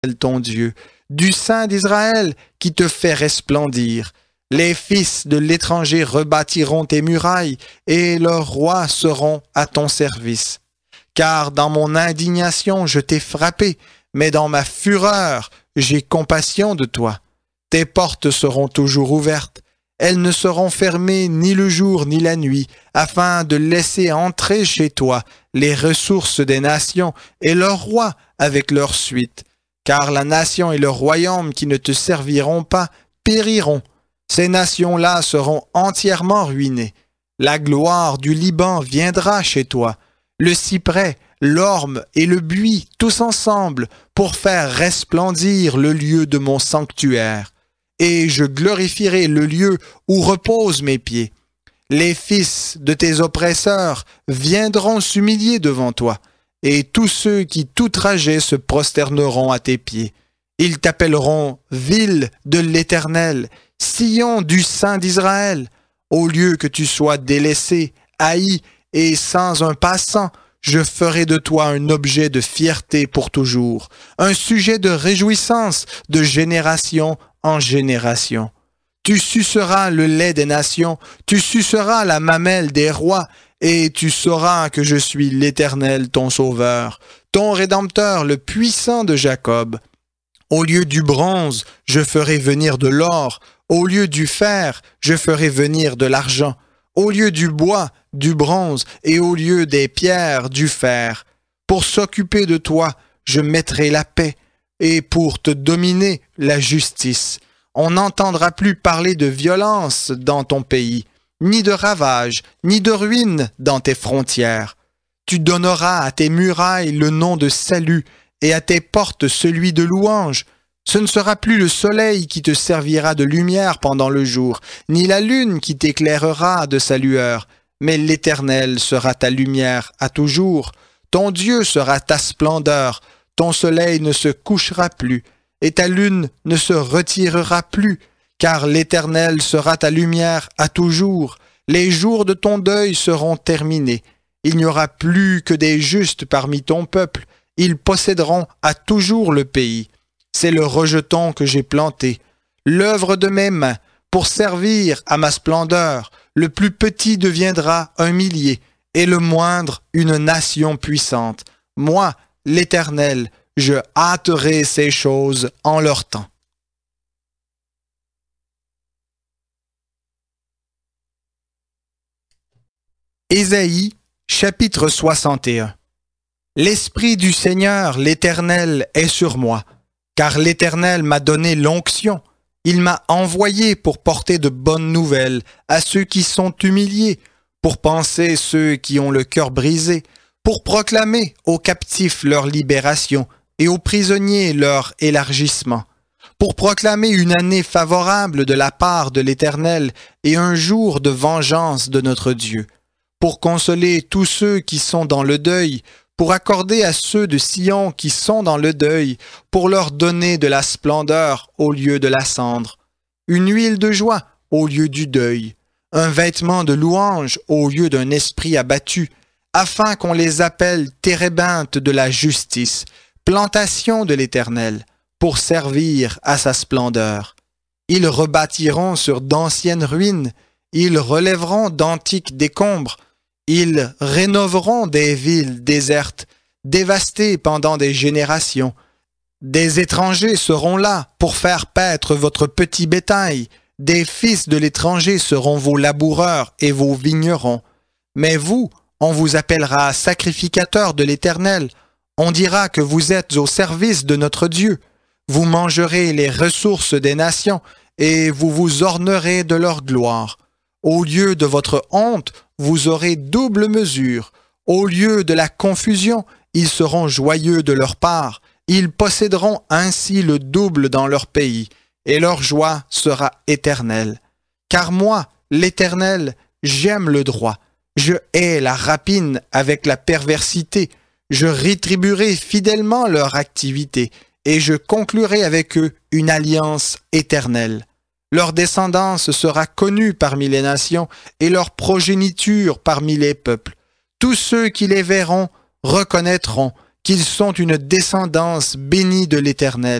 ton Dieu, du Saint d'Israël qui te fait resplendir. Les fils de l'étranger rebâtiront tes murailles et leurs rois seront à ton service. Car dans mon indignation je t'ai frappé, mais dans ma fureur j'ai compassion de toi. Tes portes seront toujours ouvertes, elles ne seront fermées ni le jour ni la nuit, afin de laisser entrer chez toi les ressources des nations et leurs rois avec leur suite. Car la nation et le royaume qui ne te serviront pas périront. Ces nations-là seront entièrement ruinées. La gloire du Liban viendra chez toi, le cyprès, l'orme et le buis, tous ensemble, pour faire resplendir le lieu de mon sanctuaire. Et je glorifierai le lieu où reposent mes pieds. Les fils de tes oppresseurs viendront s'humilier devant toi, et tous ceux qui t'outrageaient se prosterneront à tes pieds. Ils t'appelleront ville de l'Éternel, Sion du Saint d'Israël. Au lieu que tu sois délaissé, haï et sans un passant, je ferai de toi un objet de fierté pour toujours, un sujet de réjouissance de génération en génération. Tu suceras le lait des nations, tu suceras la mamelle des rois, et tu sauras que je suis l'Éternel ton Sauveur, ton Rédempteur, le puissant de Jacob. Au lieu du bronze, je ferai venir de l'or, au lieu du fer, je ferai venir de l'argent, au lieu du bois, du bronze, et au lieu des pierres, du fer. Pour s'occuper de toi, je mettrai la paix, et pour te dominer, la justice. On n'entendra plus parler de violence dans ton pays, ni de ravages, ni de ruines dans tes frontières. Tu donneras à tes murailles le nom de salut, et à tes portes celui de louange. Ce ne sera plus le soleil qui te servira de lumière pendant le jour, ni la lune qui t'éclairera de sa lueur, mais l'Éternel sera ta lumière à toujours. Ton Dieu sera ta splendeur, ton soleil ne se couchera plus, et ta lune ne se retirera plus, car l'Éternel sera ta lumière à toujours. Les jours de ton deuil seront terminés. Il n'y aura plus que des justes parmi ton peuple. Ils posséderont à toujours le pays. C'est le rejeton que j'ai planté, l'œuvre de mes mains, pour servir à ma splendeur. Le plus petit deviendra un millier, et le moindre une nation puissante. Moi, l'Éternel, je hâterai ces choses en leur temps. Ésaïe, chapitre 61. L'Esprit du Seigneur, l'Éternel, est sur moi, car l'Éternel m'a donné l'onction. Il m'a envoyé pour porter de bonnes nouvelles à ceux qui sont humiliés, pour panser ceux qui ont le cœur brisé, pour proclamer aux captifs leur libération et aux prisonniers leur élargissement, pour proclamer une année favorable de la part de l'Éternel et un jour de vengeance de notre Dieu, pour consoler tous ceux qui sont dans le deuil, pour accorder à ceux de Sion qui sont dans le deuil, pour leur donner de la splendeur au lieu de la cendre, une huile de joie au lieu du deuil, un vêtement de louange au lieu d'un esprit abattu, afin qu'on les appelle térébinthes de la justice, plantation de l'Éternel, pour servir à sa splendeur. Ils rebâtiront sur d'anciennes ruines, ils relèveront d'antiques décombres, ils rénoveront des villes désertes, dévastées pendant des générations. Des étrangers seront là pour faire paître votre petit bétail. Des fils de l'étranger seront vos laboureurs et vos vignerons. Mais vous, on vous appellera sacrificateurs de l'Éternel. On dira que vous êtes au service de notre Dieu. Vous mangerez les ressources des nations et vous vous ornerez de leur gloire. Au lieu de votre honte, vous aurez double mesure. Au lieu de la confusion, ils seront joyeux de leur part. Ils posséderont ainsi le double dans leur pays, et leur joie sera éternelle. Car moi, l'Éternel, j'aime le droit. Je hais la rapine avec la perversité. Je rétribuerai fidèlement leur activité, et je conclurai avec eux une alliance éternelle. Leur descendance sera connue parmi les nations et leur progéniture parmi les peuples. Tous ceux qui les verront reconnaîtront qu'ils sont une descendance bénie de l'Éternel.